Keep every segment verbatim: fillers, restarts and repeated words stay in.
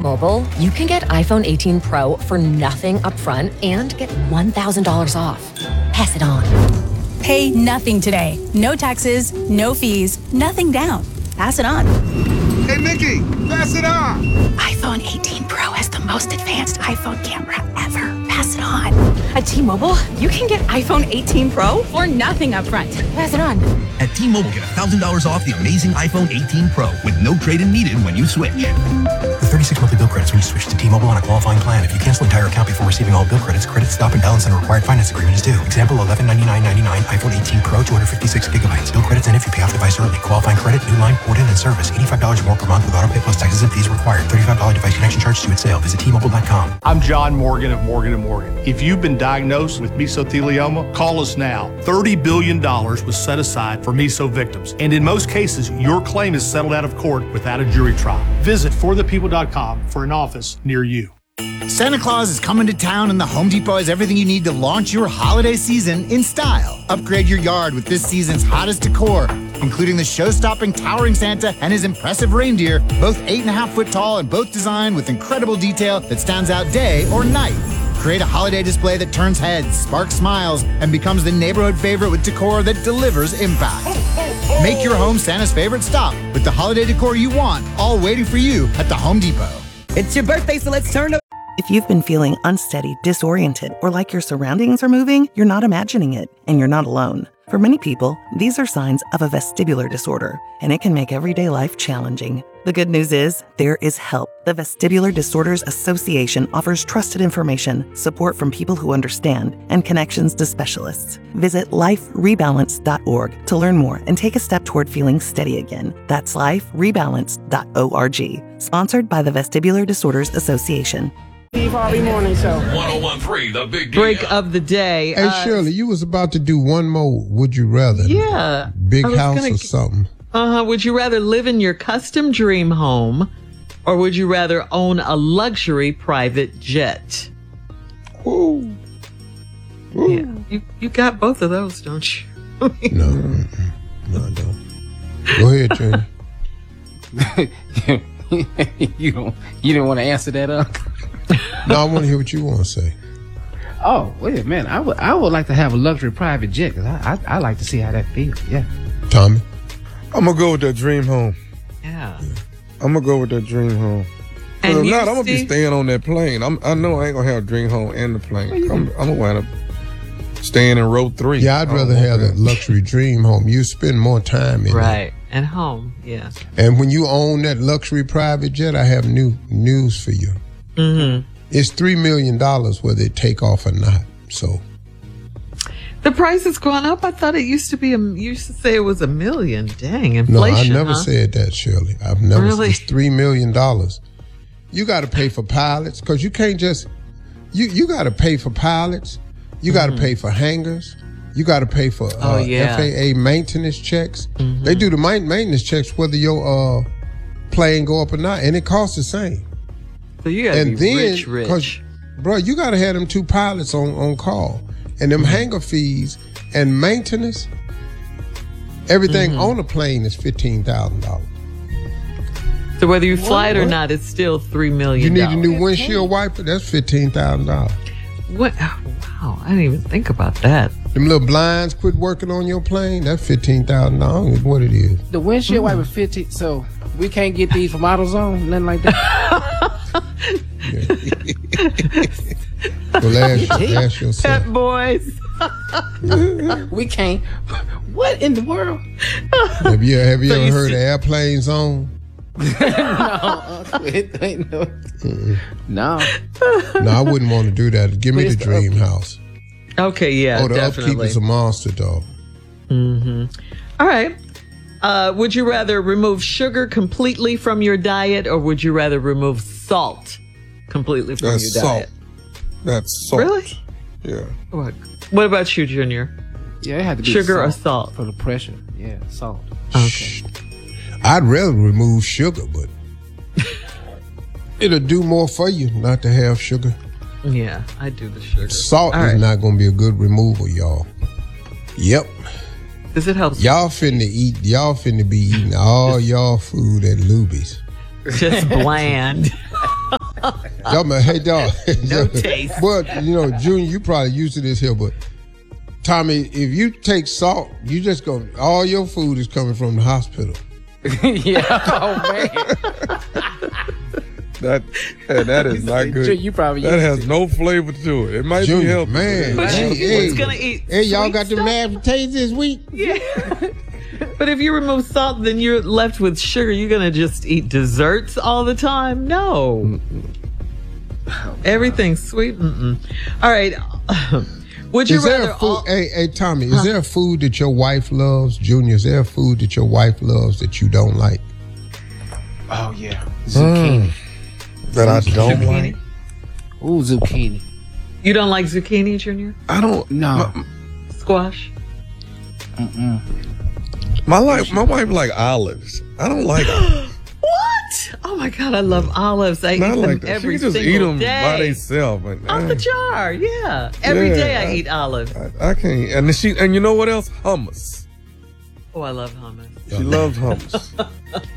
T-Mobile, you can get iPhone eighteen Pro for nothing upfront and get one thousand dollars off. Pass it on. Pay nothing today. No taxes, no fees, nothing down. Pass it on. Hey, Mickey, pass it on. iPhone eighteen Pro has the most advanced iPhone camera ever. Pass it on. At T-Mobile, you can get iPhone eighteen Pro for nothing upfront. Pass it on. At T-Mobile, get one thousand dollars off the amazing iPhone eighteen Pro with no trade-in needed when you switch. With thirty-six monthly bill credits when you switch to T-Mobile on a qualifying plan. If you cancel entire account before receiving all bill credits, credit stop and balance and required finance agreement is due. Example, eleven ninety-nine ninety-nine iPhone eighteen Pro, two hundred fifty-six gigabytes. Bill credits in if you pay off device early. Qualifying credit, new line, port in and service. eighty-five dollars more per month with auto pay plus taxes and fees required. thirty-five dollars device connection charge due at sale. Visit T Mobile dot com. I'm John Morgan of Morgan and Morgan. If you've been diagnosed with mesothelioma, call us now. thirty billion dollars was set aside for meso victims. And in most cases, your claim is settled out of court without a jury trial. Visit for the people dot com for an office near you. Santa Claus is coming to town and the Home Depot has everything you need to launch your holiday season in style. Upgrade your yard with this season's hottest decor, including the show-stopping towering Santa and his impressive reindeer, both eight and a half foot tall and both designed with incredible detail that stands out day or night. Create a holiday display that turns heads, sparks smiles, and becomes the neighborhood favorite with decor that delivers impact. Make your home Santa's favorite stop with the holiday decor you want, all waiting for you at the Home Depot. It's your birthday, so let's turn up. If you've been feeling unsteady, disoriented, or like your surroundings are moving, you're not imagining it, and you're not alone. For many people, these are signs of a vestibular disorder, and it can make everyday life challenging. The good news is, there is help. The Vestibular Disorders Association offers trusted information, support from people who understand, and connections to specialists. Visit life rebalance dot org to learn more and take a step toward feeling steady again. That's life rebalance dot org. Sponsored by the Vestibular Disorders Association. Steve Harvey Morning Show. one oh one point three, the big break deal. of the day. Hey, uh, Shirley, you was about to do one more. Would you rather? Yeah. Big house gonna, or something? Uh-huh. Would you rather live in your custom dream home, or would you rather own a luxury private jet? Ooh. Ooh. Yeah. You, you got both of those, don't you? no. Mm-mm. No, I don't. Go ahead, Junior. you don't. You didn't want to answer that, Uncle. No, I want to hear what you want to say. Oh, wait a minute. I would. I would like to have a luxury private jet because I, I. I like to see how that feels. Yeah. Tommy. I'm gonna go with that dream home. Yeah. I'm gonna go with that dream home. And if you, not, I'm gonna be Steve? staying on that plane. I'm. I know I ain't gonna have a dream home and the plane. I'm, I'm gonna wind up staying in row three. Yeah, I'd rather have a luxury dream home. You spend more time in right. it. And home, yeah. And when you own that luxury private jet, I have new news for you. Mm-hmm. It's three million dollars whether it take off or not. So the price has gone up. I thought it used to be a. You used to say it was a million. Dang, inflation. No, I never huh? said that, Shirley. I've never. Really? It's three million dollars. You got to pay for pilots because you can't just. You you got to pay for pilots. You got to Mm-hmm. pay for hangars. You got to pay for uh, Oh, yeah. F A A maintenance checks. Mm-hmm. They do the main- maintenance checks whether your uh, plane go up or not, and it costs the same. So you got to be And then, rich, rich. 'cause, bro, you got to have them two pilots on, on call. And them Mm-hmm. hangar fees and maintenance, everything Mm-hmm. on the plane is fifteen thousand dollars. So whether you fly it or what? not, it's still three million. You need a new windshield wiper, that's fifteen thousand dollars. What? Oh, wow, I didn't even think about that. Them little blinds quit working on your plane, that's fifteen thousand dollars is what it is. The windshield wiper fifty. So we can't get these from AutoZone, nothing like that. Well, ask, ask yourself. Pet boys. We can't. What in the world? Have you, have you So ever you heard see- of airplane zone? no, it ain't no. No. No, I wouldn't want to do that. Give me But the it's the dream upkeep. house. Okay, yeah, Oh, the upkeep definitely. is a monster, dog. Mm-hmm. All right. Uh, would you rather remove sugar completely from your diet, or would you rather remove salt completely from That's your salt. diet? That's salt. Really? Yeah. What? What about you, Junior? Yeah, it had to be Sugar salt or salt? for the pressure. Yeah, salt. Okay. I'd rather remove sugar, but it'll do more for you not to have sugar. Yeah, I do the sugar. Salt All is right. not going to be a good removal, y'all. Yep. Because it helps. Y'all finna eat, y'all finna be eating all y'all food at Luby's. Just bland. Y'all, man, hey, dog. No taste. But, you know, Junior, you probably used to this here, but Tommy, if you take salt, you just go, all your food is coming from the hospital. Yeah, oh, man. That yeah, that is not good. You probably that has no flavor to it. It might Junior, be healthy. Man, But hey, you hey, was gonna eat hey, y'all sweet got the stuff? mashed potatoes this week? Yeah. But if you remove salt, then you're left with sugar. You're going to just eat desserts all the time? No. Everything's sweet? Mm-mm. All right. Would you is there rather... a food, all- hey, hey, Tommy, is Huh? there a food that your wife loves? Junior, is there a food that your wife loves that you don't like? Oh, yeah. Zucchini. Mm. That I don't Zucchini? like? Ooh, zucchini. You don't like zucchini, Junior? I don't. No. My, Squash? Mm-mm. my, life, my wife like olives. I don't like them. What? Oh, my God, I love olives. I Not eat them like that. every She can just single eat them day. by themselves. But, Out eh, the jar, yeah. Every Yeah, day I, I- eat olives. I, I can't. And she and you know what else? Hummus. Oh, I love hummus. She loves hummus.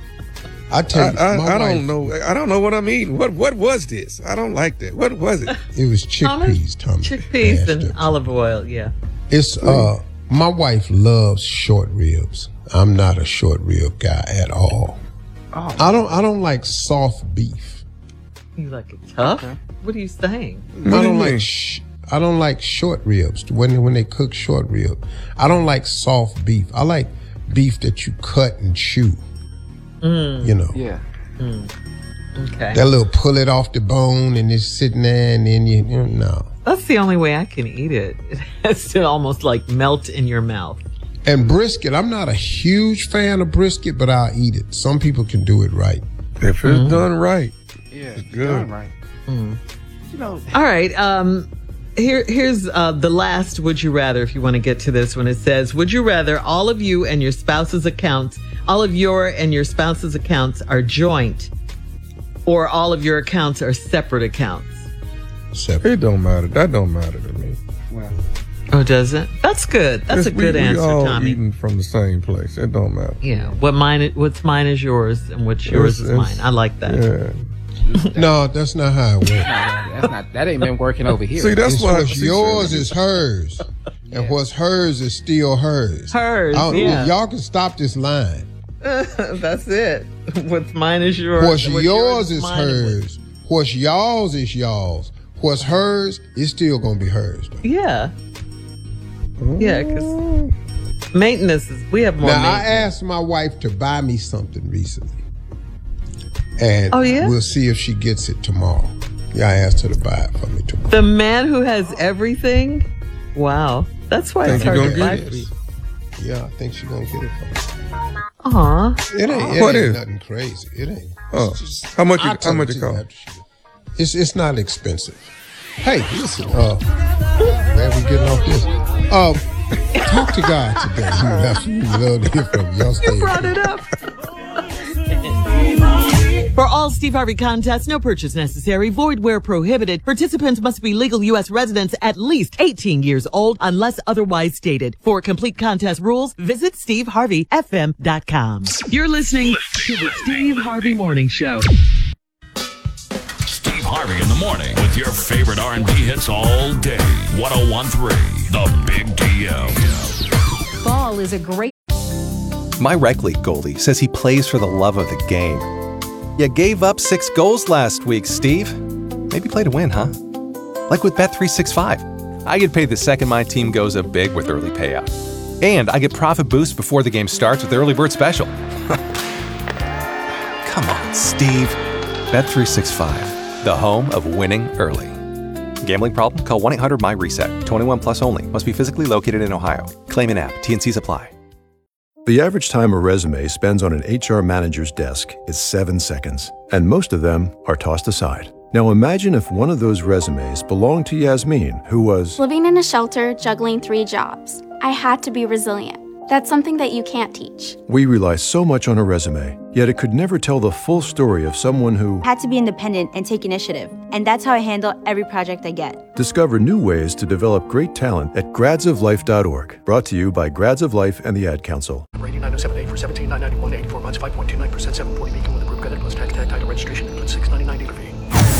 I tell you, I, my I, I wife, don't know. I don't know what I'm eating. What what was this? I don't like that. What was it? It was chickpeas, Tommy. Chickpeas Mashed and up. olive oil, yeah. It's uh, my wife loves short ribs. I'm not a short rib guy at all. Oh. I don't. I don't like soft beef. You like it tough? What are you saying? I What do you don't mean? like. Sh- I don't like short ribs when when they cook short rib. I don't like soft beef. I like beef that you cut and chew. Mm. You know. Yeah. Mm. Okay. That little pull it off the bone and it's sitting there and then you, you know. No. That's the only way I can eat it. It has to almost like melt in your mouth. And brisket, I'm not a huge fan of brisket, but I'll eat it. Some people can do it right. If it's Mm-hmm. done right, Yeah, it's it's good. done right. Mm. You know, All right. Um, here, here's uh, the last would you rather, if you want to get to this one. It says, would you rather all of you and your spouse's accounts, all of your and your spouse's accounts are joint, or all of your accounts are separate accounts? Separate. It don't matter. That don't matter to me. well, Oh, does it? That's good. That's a Yes, we- good we answer, all Tommy. eating from the same place. It don't matter. Yeah. What mine? What's mine is yours, and what's yours It's- is it's- mine. I like that. Yeah. No, that's not how it works. that's not. That ain't been working over here. See, that's It's why what's see, yours is hers, and what's hers is still hers. Hers, I don't- yeah. Y'all can stop this line. That's it. What's mine is yours. What's and yours is mine is- hers. What's y'all's is y'all's. What's hers is still gonna be hers. Though. Yeah. Yeah, because maintenance is, we have more Now I maintenance. asked my wife to buy me something recently, and Oh, yeah? we'll see if she gets it tomorrow. Yeah, I asked her to buy it for me tomorrow. The man who has everything? Wow. That's why it's Think hard you to gonna buy get for you. it? Yeah, I think she's gonna get it for me. Aw. It ain't, it What ain't is? nothing crazy. It ain't. Oh, It's just- how much? I'll It, tell how much it it to you cost? after she- It's it's not expensive. Hey, listen. Uh, man, we getting off this. Um, talk to God today. That's what we love to hear from y'all. Stay You brought it up. For all Steve Harvey contests, no purchase necessary, void where prohibited. Participants must be legal U S residents at least eighteen years old unless otherwise stated. For complete contest rules, visit steve harvey f m dot com. You're listening to the Steve Harvey Morning Show. Steve Harvey in the morning with your favorite R and B hits all day. one oh one point three, The Big Deal. Fall is a great... My rec league goalie says he plays for the love of the game. You gave up six goals last week, Steve. Maybe play to win, huh? Like with Bet three sixty-five. I get paid the second my team goes up big with early payout. And I get profit boost before the game starts with the early bird special. Come on, Steve. Bet three sixty-five, the home of winning early. Gambling problem? Call one eight hundred my reset. twenty-one plus only. Must be physically located in Ohio. Claim in app. T and Cs apply. The average time a resume spends on an H R manager's desk is seven seconds, and most of them are tossed aside. Now imagine if one of those resumes belonged to Yasmin, who was living in a shelter, juggling three jobs. I had to be resilient. That's something that you can't teach. We rely so much on a resume, yet it could never tell the full story of someone who had to be independent and take initiative. And that's how I handle every project I get. Discover new ways to develop great talent at grads of life dot org. Brought to you by Grads of Life and the Ad Council. Rating nine oh seven eight for seventeen nine ninety-one, eighty-four months, five point two nine percent, seven forty Beacon with a group credit plus tax tag title registration includes six ninety-nine dealer fee.